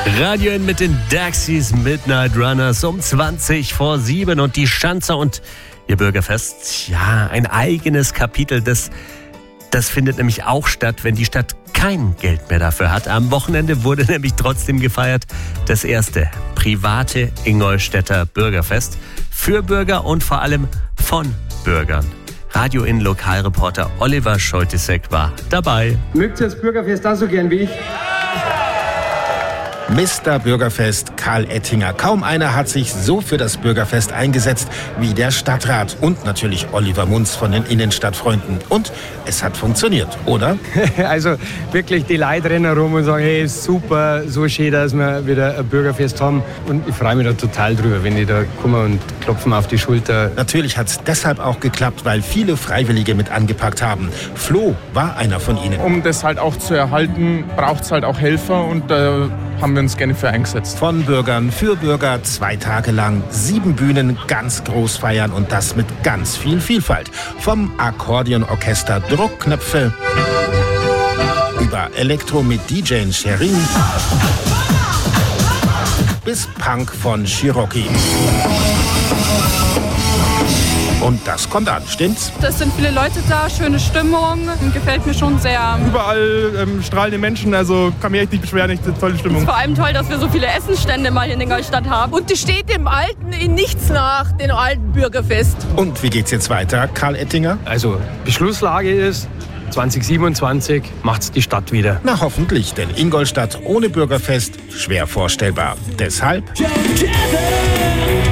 Radio N mit den Daxies Midnight Runners um 20 vor 7 und die Schanzer und ihr Bürgerfest. Ja, ein eigenes Kapitel, das findet nämlich auch statt, wenn die Stadt kein Geld mehr dafür hat. Am Wochenende wurde nämlich trotzdem gefeiert das erste private Ingolstädter Bürgerfest für Bürger und vor allem von Bürgern. Radio N Lokalreporter Oliver Scheutisek war dabei. Mögt ihr das Bürgerfest auch so gern wie ich? Mr. Bürgerfest Karl Ettinger. Kaum einer hat sich so für das Bürgerfest eingesetzt wie der Stadtrat und natürlich Oliver Munz von den Innenstadtfreunden. Und es hat funktioniert, oder? Also wirklich, die Leute rennen rum und sagen, hey, super, so schön, dass wir wieder ein Bürgerfest haben. Und ich freue mich da total drüber, wenn die da kommen und klopfen auf die Schulter. Natürlich hat es deshalb auch geklappt, weil viele Freiwillige mit angepackt haben. Flo war einer von ihnen. Um das halt auch zu erhalten, braucht es halt auch Helfer und da haben wir uns gerne für eingesetzt. Von Bürgern für Bürger 2 Tage lang 7 Bühnen ganz groß feiern und das mit ganz viel Vielfalt. Vom Akkordeonorchester Druckknöpfe über Elektro mit DJ Sherin bis Punk von Cherokee. Und das kommt an, stimmt's? Es sind viele Leute da, schöne Stimmung, gefällt mir schon sehr. Überall strahlende Menschen, also kann mich echt nicht beschweren, echt eine tolle Stimmung. Es ist vor allem toll, dass wir so viele Essensstände mal in Ingolstadt haben. Und das steht dem Alten in nichts nach, dem alten Bürgerfest. Und wie geht's jetzt weiter, Karl Ettinger? Also Beschlusslage ist, 2027 macht's die Stadt wieder. Na hoffentlich, denn Ingolstadt ohne Bürgerfest schwer vorstellbar. Deshalb